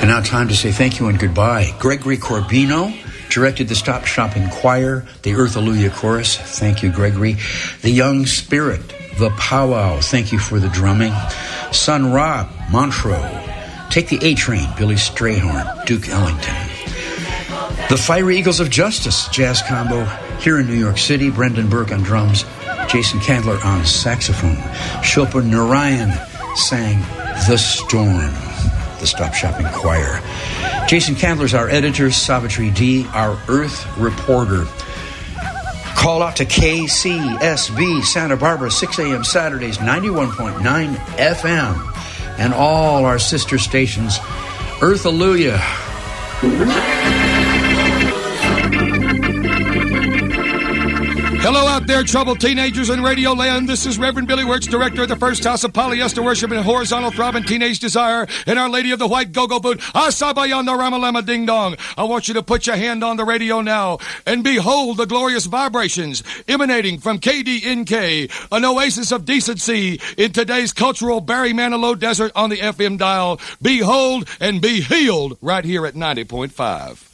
And now time to say thank you and goodbye. Gregory Corbino directed the Stop Shopping Choir, the Earth Alleluia Chorus. Thank you, Gregory. The Young Spirit, the Powwow. Thank you for the drumming. Sun Ra, Montreux. Take the A-Train, Billy Strayhorn, Duke Ellington. The Fiery Eagles of Justice, jazz combo here in New York City. Brendan Burke on drums, Jason Candler on saxophone. Shilpa Narayan sang The Storm, the Stop Shopping Choir. Jason Candler's our editor, Savitri D, our Earth reporter. Call out to KCSB Santa Barbara, 6 a.m. Saturdays, 91.9 FM, and all our sister stations. Earth Alleluia. Hello out there, troubled teenagers in Radio Land. This is Reverend Billy Wirtz, director of the First House of Polyester Worship and Horizontal Throbbing Teenage Desire and Our Lady of the White Go-Go Boot. Asabayanda Ramalama Ding Dong. I want you to put your hand on the radio now and behold the glorious vibrations emanating from KDNK, an oasis of decency in today's cultural Barry Manilow desert on the FM dial. Behold and be healed right here at 90.5.